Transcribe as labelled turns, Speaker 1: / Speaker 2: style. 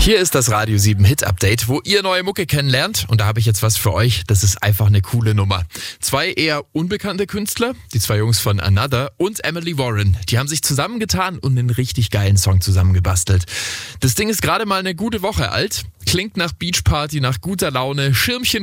Speaker 1: Hier ist das Radio 7 Hit Update, wo ihr neue Mucke kennenlernt. Und da habe ich jetzt was für euch. Das ist einfach eine coole Nummer. 2 eher unbekannte Künstler, die 2 Jungs von Another und Emily Warren. Die haben sich zusammengetan und einen richtig geilen Song zusammengebastelt. Das Ding ist gerade mal eine gute Woche alt. Klingt nach Beachparty, nach guter Laune, Schirmchen